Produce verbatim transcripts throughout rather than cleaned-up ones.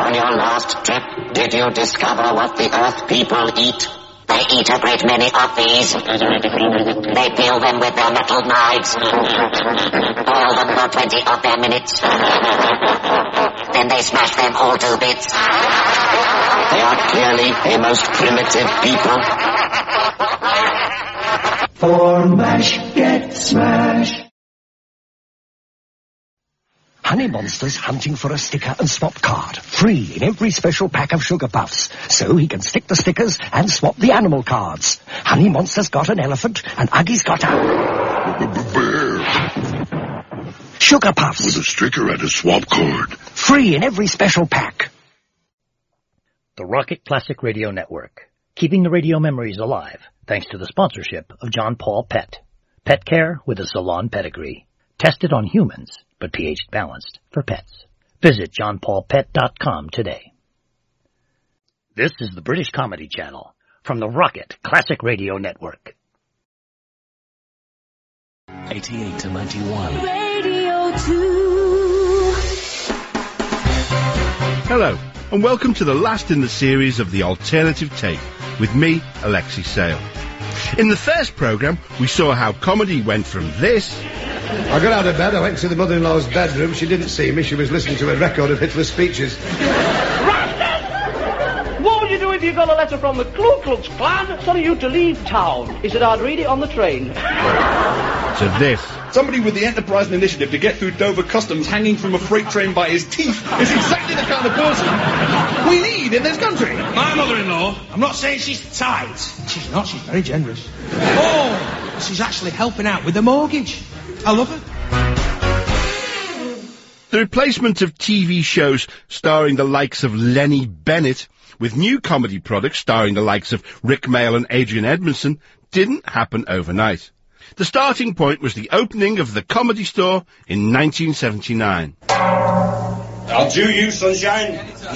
On your last trip, did you discover what the Earth people eat? They eat a great many of these. They peel them with their metal knives. Boil them for twenty of their minutes. Then they smash them all to bits. They are clearly a most primitive people. For mash, get smash. Honey Monster's hunting for a sticker and swap card, free in every special pack of Sugar Puffs, so he can stick the stickers and swap the animal cards. Honey Monster's got an elephant, and Uggy's got a... bear. Sugar Puffs. With a sticker and a swap card. Free in every special pack. The Rocket Classic Radio Network, keeping the radio memories alive, thanks to the sponsorship of John Paul Pet. Pet care with a salon pedigree. Tested on humans, but pH balanced for pets. Visit john paul pet dot com today. This is the British Comedy Channel from the Rocket Classic Radio Network. eighty-eight to ninety-one. Radio two. Hello, and welcome to the last in the series of The Alternative Take, with me, Alexi Sale. In the first programme, we saw how comedy went from this... I got out of bed, I went to the mother-in-law's bedroom, she didn't see me, she was listening to a record of Hitler's speeches. What would you do if you got a letter from the Ku Klux Klan telling you to leave town? He said, I'd read it on the train. To this. Somebody with the enterprise and initiative to get through Dover Customs hanging from a freight train by his teeth is exactly the kind of person we need in this country. My mother-in-law, I'm not saying she's tight. She's not, she's very generous. Oh, she's actually helping out with the mortgage. I love it. The replacement of T V shows starring the likes of Lenny Bennett with new comedy products starring the likes of Rick Mayall and Adrian Edmondson didn't happen overnight. The starting point was the opening of the Comedy Store in nineteen seventy-nine. I'll do you, sunshine.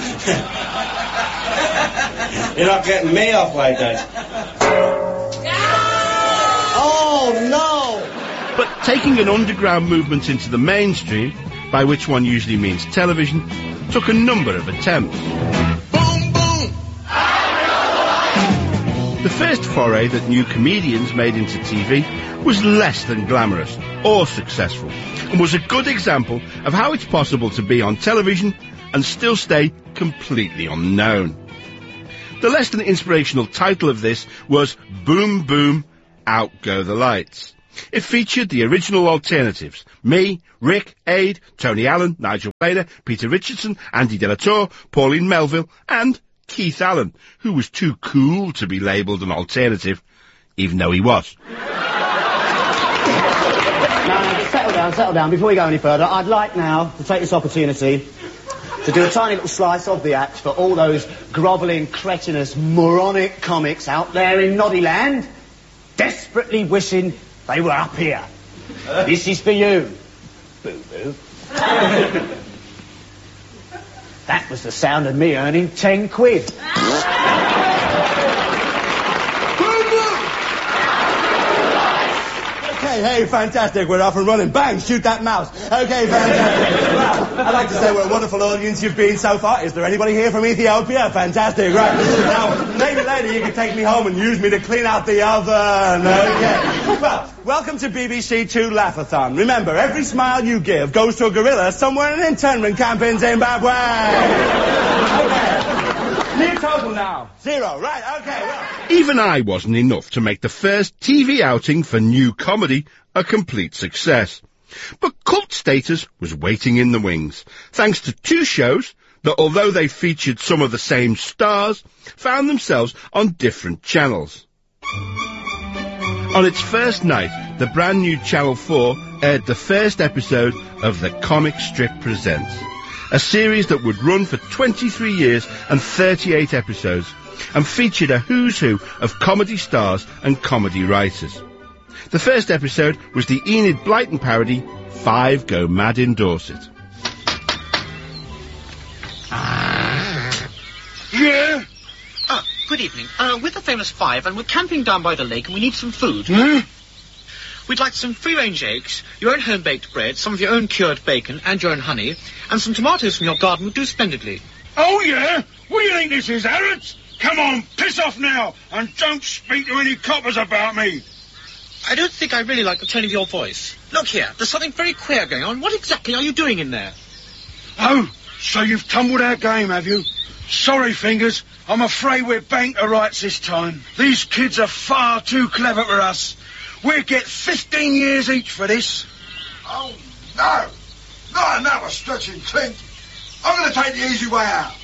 You're not getting me off like that. Oh, no! But taking an underground movement into the mainstream, by which one usually means television, took a number of attempts. Boom, boom! The first foray that new comedians made into T V was less than glamorous or successful, and was a good example of how it's possible to be on television and still stay completely unknown. The less than inspirational title of this was Boom Boom, Out Go the Lights. It featured the original alternatives, me, Rick, Aid, Tony Allen, Nigel Planer, Peter Richardson, Andy Delatorre, Pauline Melville, and Keith Allen, who was too cool to be labelled an alternative, even though he was. Now, settle down, settle down. Before we go any further, I'd like now to take this opportunity to do a tiny little slice of the act for all those grovelling, cretinous, moronic comics out there in Noddyland, desperately wishing they were up here. This is for you, boo-boo. That was the sound of me earning ten quid. Okay, hey, fantastic, we're off and running. Bang, shoot that mouse. Okay, fantastic. Well, I'd like to say what a wonderful audience you've been so far. Is there anybody here from Ethiopia? Fantastic, right. Now, maybe later you can take me home and use me to clean out the oven. Okay. Well, welcome to B B C Two Laugh-a-thon. Remember, every smile you give goes to a gorilla somewhere in an internment camp in Zimbabwe. Okay. New total now. Zero, right, okay, well. Even I wasn't enough to make the first T V outing for new comedy a complete success. But cult status was waiting in the wings, thanks to two shows that, although they featured some of the same stars, found themselves on different channels. On its first night, the brand new Channel four aired the first episode of The Comic Strip Presents, a series that would run for twenty-three years and thirty-eight episodes, and featured a who's who of comedy stars and comedy writers. The first episode was the Enid Blyton parody, Five Go Mad in Dorset. Yeah? Uh, good evening. Uh, we're the famous Five, and we're camping down by the lake, and we need some food. Hmm? We'd like some free-range eggs, your own home-baked bread, some of your own cured bacon, and your own honey, and some tomatoes from your garden would do splendidly. Oh, yeah? What do you think this is, Harrods? Come on, piss off now, and don't speak to any coppers about me. I don't think I really like the tone of your voice. Look here, there's something very queer going on. What exactly are you doing in there? Oh, so you've tumbled our game, have you? Sorry, Fingers. I'm afraid we're banker rights this time. These kids are far too clever for us. We'll get fifteen years each for this. Oh, no. Not another stretching clink. I'm going to take the easy way out.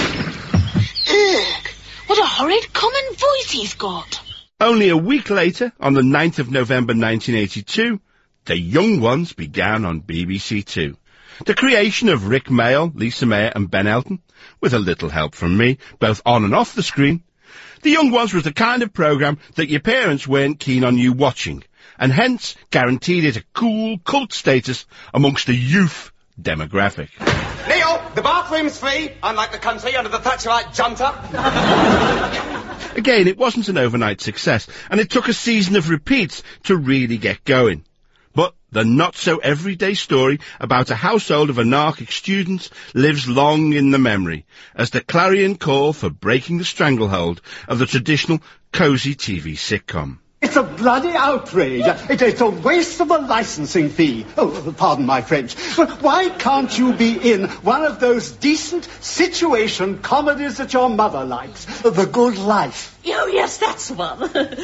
Ugh, what a horrid common voice he's got. Only a week later, on the ninth of November nineteen eighty-two, The Young Ones began on B B C Two. The creation of Rick Mayall, Lisa Mayer and Ben Elton, with a little help from me, both on and off the screen. The Young Ones was the kind of programme that your parents weren't keen on you watching, and hence guaranteed it a cool cult status amongst the youth demographic. Neil, the bathroom's free, unlike the country under the Thatcherite junta. Again, it wasn't an overnight success, and it took a season of repeats to really get going. But the not-so-everyday story about a household of anarchic students lives long in the memory, as the clarion call for breaking the stranglehold of the traditional cosy T V sitcom. It's a bloody outrage. It, it's a waste of a licensing fee. Oh, pardon my French. But why can't you be in one of those decent situation comedies that your mother likes? The Good Life. Oh, yes, that's one.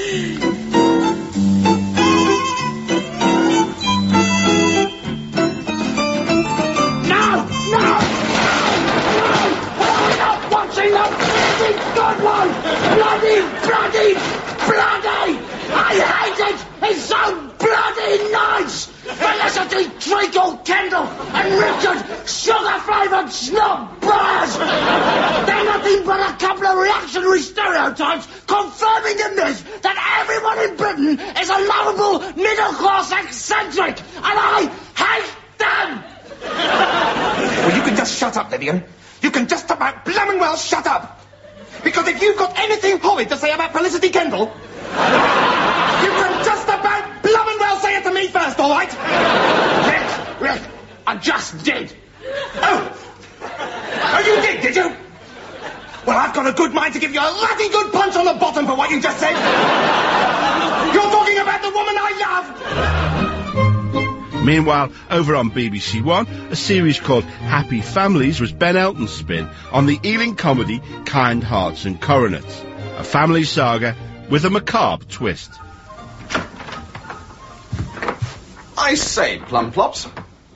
No! No! We're not watching the bloody Good Life! Bloody, bloody, bloody! I hate it! It's so bloody nice! Felicity Treacle Kendall and Richard sugar-flavoured snob bars! They're nothing but a couple of reactionary stereotypes confirming the myth that everyone in Britain is a lovable middle-class eccentric, and I hate them! Well, you can just shut up, Lillian. You can just about blooming well shut up. Because if you've got anything horrid to say about Felicity Kendall, you can just about blooming well say it to me first, all right? Rick, Rick, I just did. Oh! Oh, you did, did you? Well, I've got a good mind to give you a bloody good punch on the bottom for what you just said. You're talking about the woman I love. Meanwhile, over on B B C One, a series called Happy Families was Ben Elton's spin on the Ealing comedy Kind Hearts and Coronets, a family saga with a macabre twist. I say, Plum-Plops,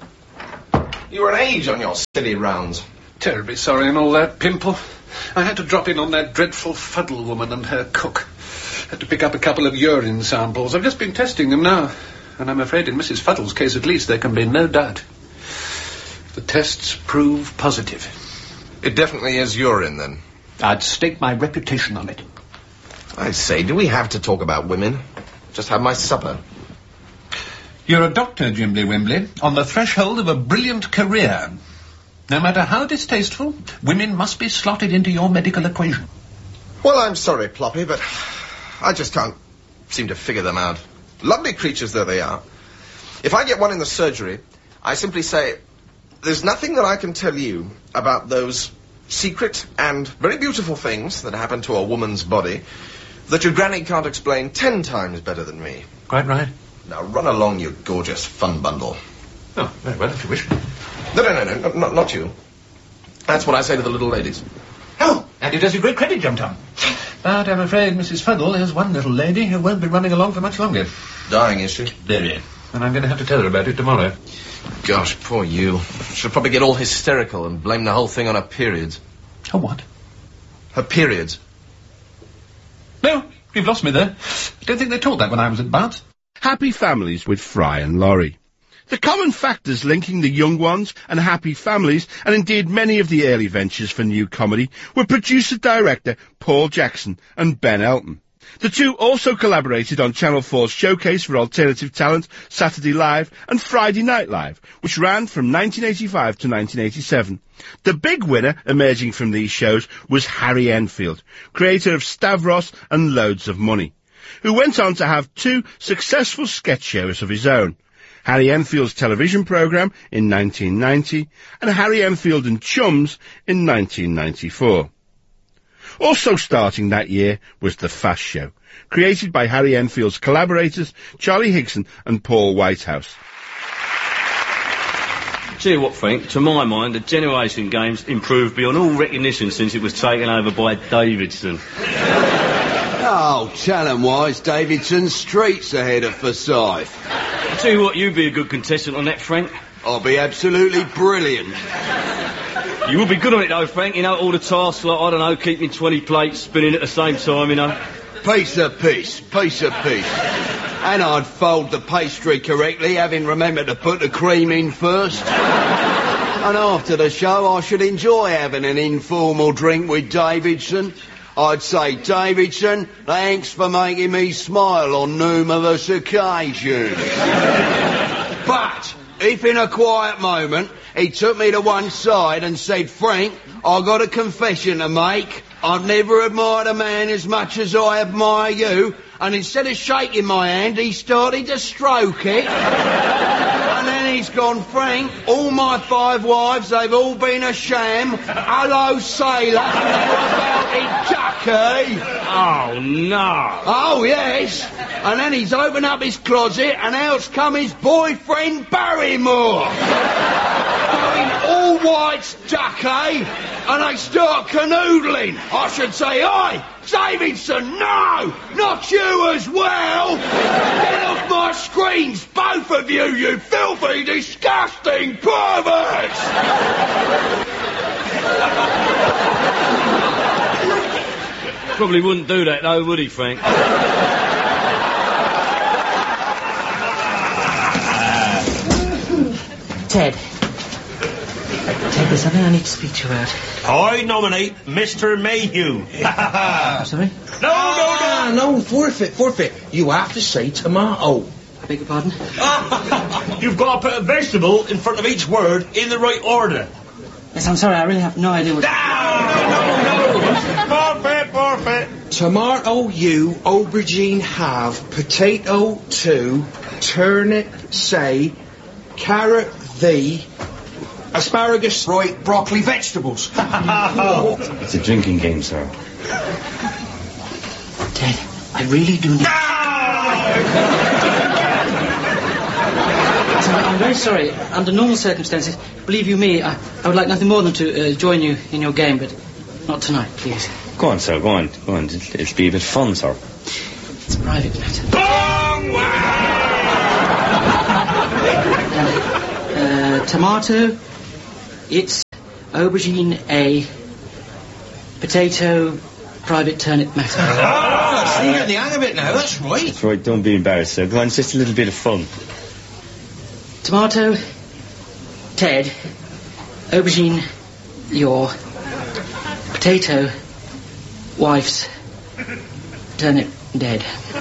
you were an age on your silly rounds. Terribly sorry and all that, Pimple. I had to drop in on that dreadful Fuddle woman and her cook. Had to pick up a couple of urine samples. I've just been testing them now. And I'm afraid in Missus Fuddle's case at least there can be no doubt. The tests prove positive. It definitely is urine, then. I'd stake my reputation on it. I say, do we have to talk about women? Just have my supper. You're a doctor, Jimbly Wimbly, on the threshold of a brilliant career. No matter how distasteful, women must be slotted into your medical equation. Well, I'm sorry, Ploppy, but I just can't seem to figure them out. Lovely creatures though they are. If I get one in the surgery, I simply say, there's nothing that I can tell you about those secret and very beautiful things that happen to a woman's body that your granny can't explain ten times better than me. Quite right. Now run along, you gorgeous fun bundle. Oh, very well, if you wish. No, no, no, no, no not, not you. That's what I say to the little ladies. Oh, and it does you great credit, Jum Tom. But I'm afraid Missus Fuddle is one little lady who won't be running along for much longer. Dying, is she? Very. And I'm going to have to tell her about it tomorrow. Gosh, poor you. She'll probably get all hysterical and blame the whole thing on her periods. Her what? Her periods. No, you've lost me there. Don't think they taught that when I was at Bart's. Happy Families with Fry and Laurie. The common factors linking the Young Ones and Happy Families, and indeed many of the early ventures for new comedy, were producer-director Paul Jackson and Ben Elton. The two also collaborated on Channel four's Showcase for Alternative Talent, Saturday Live and Friday Night Live, which ran from nineteen eighty-five to nineteen eighty-seven. The big winner emerging from these shows was Harry Enfield, creator of Stavros and Loads of Money, who went on to have two successful sketch shows of his own. Harry Enfield's television programme in nineteen ninety, and Harry Enfield and Chums in nineteen ninety-four. Also starting that year was The Fast Show, created by Harry Enfield's collaborators Charlie Higson and Paul Whitehouse. Tell you what, Frank, to my mind, the Generation Game's improved beyond all recognition since it was taken over by Davidson. Oh, talent-wise, Davidson's streets ahead of Forsyth. I tell you what, you'd be a good contestant on that, Frank. I'll be absolutely brilliant. You would be good on it, though, Frank. You know, all the tasks, like, I don't know, keeping twenty plates spinning at the same time, you know. Piece of piece, piece of piece. And I'd fold the pastry correctly, having remembered to put the cream in first. And after the show, I should enjoy having an informal drink with Davidson. I'd say, Davidson, thanks for making me smile on numerous occasions. But if in a quiet moment he took me to one side and said, Frank, I've got a confession to make. I've never admired a man as much as I admire you. And instead of shaking my hand, he started to stroke it. And then he's gone, Frank, all my five wives, they've all been a sham. Hello, sailor. How about it, ducky? Oh, no. Oh, yes. And then he's opened up his closet, and out's come his boyfriend, Barrymore. Going all whites, ducky. And they start canoodling. I should say, oi, Davidson, no! Not you as well! Get off my screens, both of you, you filthy, disgusting perverts! Probably wouldn't do that, though, would he, Frank? Ted. Ted, there's something I need to speak to you about. I nominate Mister Mayhew. Sorry? No, no, no, no, forfeit, forfeit. You have to say tomato. I beg your pardon? You've got to put a vegetable in front of each word in the right order. Yes, I'm sorry, I really have no idea what... No, no, no! Forfeit, forfeit. Tomato you, aubergine have, potato two, turnip say, carrot thee, asparagus right, broccoli vegetables. It's a drinking game, sir. Ted, I really do need... So, I'm very sorry. Under normal circumstances, believe you me, I, I would like nothing more than to uh, join you in your game, but not tonight, please. Go on, sir, go on, go on. It'll, it'll be a bit fun, sir. It's a private matter. uh, uh, tomato, it's aubergine A, potato, private turnip matter. Oh, see, you're at the hang of it now, that's right. That's right, don't be embarrassed, sir. Go on, it's just a little bit of fun. Tomato, Ted, aubergine, your, potato, wife's, turnip, dead.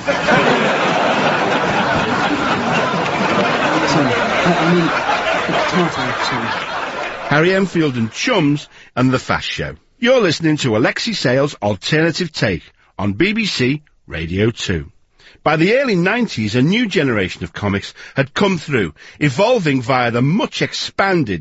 Sorry, I, I mean, tomato, sorry. Harry Enfield and Chums and The Fast Show. You're listening to Alexei Sale's Alternative Take on B B C Radio two. By the early nineties, a new generation of comics had come through, evolving via the much expanded